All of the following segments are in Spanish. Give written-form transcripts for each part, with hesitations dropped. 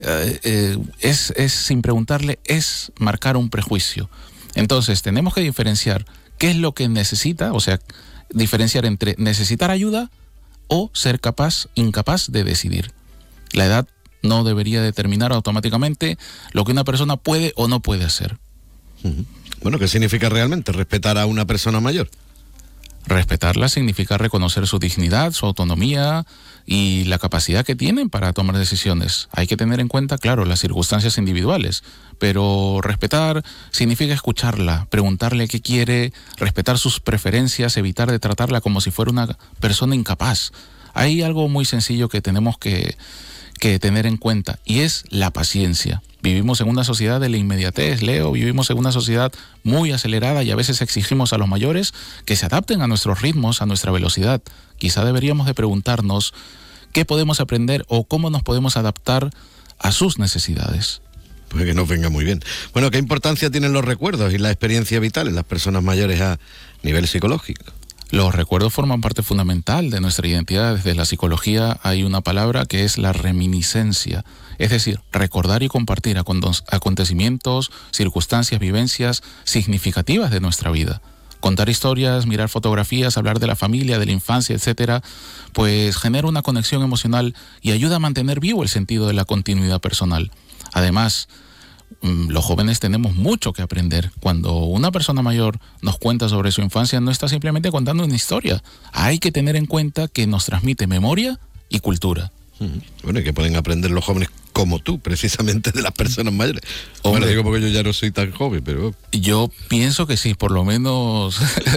es sin preguntarle, es marcar un prejuicio. Entonces tenemos que diferenciar qué es lo que necesita, o sea, diferenciar entre necesitar ayuda o ser incapaz de decidir. La edad no debería determinar automáticamente lo que una persona puede o no puede hacer. Bueno, ¿qué significa realmente respetar a una persona mayor? Respetarla significa reconocer su dignidad, su autonomía y la capacidad que tienen para tomar decisiones. Hay que tener en cuenta, claro, las circunstancias individuales, pero respetar significa escucharla, preguntarle qué quiere, respetar sus preferencias, evitar de tratarla como si fuera una persona incapaz. Hay algo muy sencillo que tenemos que tener en cuenta, y es la paciencia. Vivimos en una sociedad de la inmediatez, Leo, vivimos en una sociedad muy acelerada y a veces exigimos a los mayores que se adapten a nuestros ritmos, a nuestra velocidad. Quizá deberíamos de preguntarnos qué podemos aprender o cómo nos podemos adaptar a sus necesidades. Pues que nos venga muy bien. Bueno, ¿qué importancia tienen los recuerdos y la experiencia vital en las personas mayores a nivel psicológico? Los recuerdos forman parte fundamental de nuestra identidad. Desde la psicología hay una palabra que es la reminiscencia, es decir, recordar y compartir acontecimientos, circunstancias, vivencias significativas de nuestra vida. Contar historias, mirar fotografías, hablar de la familia, de la infancia, etcétera, pues genera una conexión emocional y ayuda a mantener vivo el sentido de la continuidad personal. Además, los jóvenes tenemos mucho que aprender. Cuando una persona mayor nos cuenta sobre su infancia, no está simplemente contando una historia. Hay que tener en cuenta que nos transmite memoria y cultura. Bueno, y que pueden aprender los jóvenes como tú, precisamente, de las personas mayores. Bueno, digo porque yo ya no soy tan joven, pero... Yo pienso que sí, por lo menos...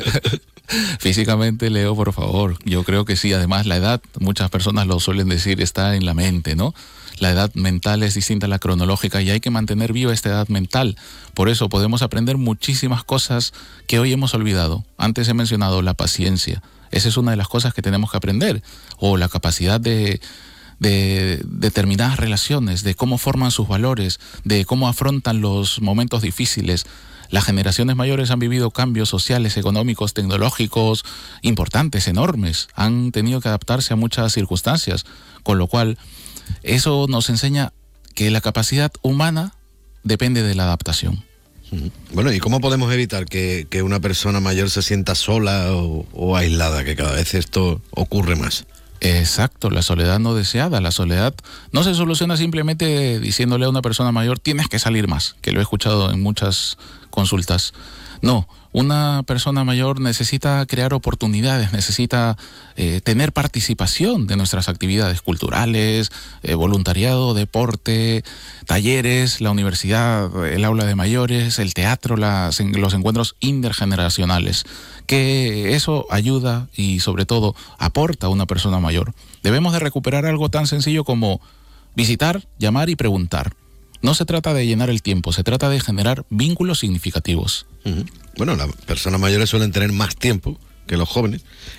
Físicamente, Leo, por favor, yo creo que sí. Además, la edad, muchas personas lo suelen decir, está en la mente, ¿no? La edad mental es distinta a la cronológica y hay que mantener viva esta edad mental. Por eso podemos aprender muchísimas cosas que hoy hemos olvidado. Antes he mencionado la paciencia. Esa es una de las cosas que tenemos que aprender. O la capacidad de determinadas relaciones, de cómo forman sus valores, de cómo afrontan los momentos difíciles. Las generaciones mayores han vivido cambios sociales, económicos, tecnológicos importantes, enormes. Han tenido que adaptarse a muchas circunstancias, con lo cual eso nos enseña que la capacidad humana depende de la adaptación. Bueno, ¿y cómo podemos evitar que una persona mayor se sienta sola o aislada, que cada vez esto ocurre más? Exacto, la soledad no deseada. La soledad no se soluciona simplemente diciéndole a una persona mayor tienes que salir más, que lo he escuchado en muchas consultas. No, una persona mayor necesita crear oportunidades, necesita tener participación de nuestras actividades culturales, voluntariado, deporte, talleres, la universidad, el aula de mayores, el teatro, los encuentros intergeneracionales, que eso ayuda y sobre todo aporta a una persona mayor. Debemos de recuperar algo tan sencillo como visitar, llamar y preguntar. No se trata de llenar el tiempo, se trata de generar vínculos significativos. Bueno, las personas mayores suelen tener más tiempo que los jóvenes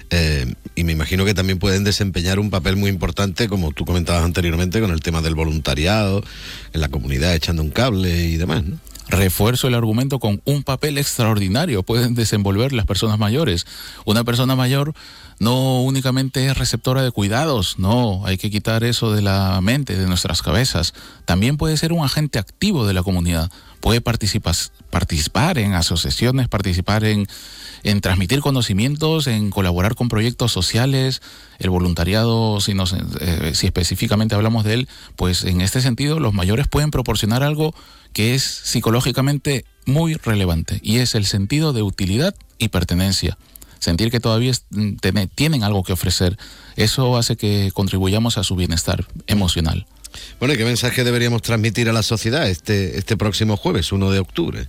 y me imagino que también pueden desempeñar un papel muy importante, como tú comentabas anteriormente, con el tema del voluntariado, en la comunidad echando un cable y demás, ¿no? Refuerzo el argumento con un papel extraordinario pueden desenvolver las personas mayores. Una persona mayor no únicamente es receptora de cuidados, no, hay que quitar eso de la mente, de nuestras cabezas. También puede ser un agente activo de la comunidad, puede participar en asociaciones, participar en transmitir conocimientos, en colaborar con proyectos sociales. El voluntariado, si específicamente hablamos de él, pues en este sentido los mayores pueden proporcionar algo que es psicológicamente muy relevante y es el sentido de utilidad y pertenencia. Sentir que todavía tienen algo que ofrecer, eso hace que contribuyamos a su bienestar emocional. Bueno, ¿y qué mensaje deberíamos transmitir a la sociedad este próximo jueves, 1 de octubre?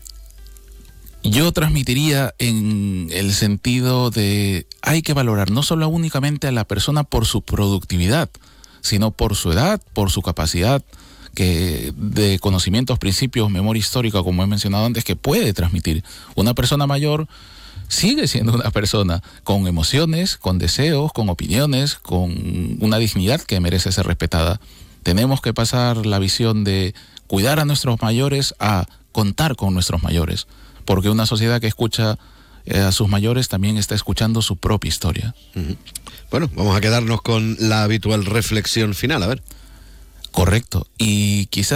Yo transmitiría en el sentido de hay que valorar no solo únicamente a la persona por su productividad, sino por su edad, por su capacidad de conocimientos, principios, memoria histórica, como he mencionado antes, que puede transmitir. Una persona mayor sigue siendo una persona con emociones, con deseos, con opiniones, con una dignidad que merece ser respetada. Tenemos que pasar la visión de cuidar a nuestros mayores a contar con nuestros mayores, porque una sociedad que escucha a sus mayores también está escuchando su propia historia. Bueno, vamos a quedarnos con la habitual reflexión final, a ver. Correcto. Y quizás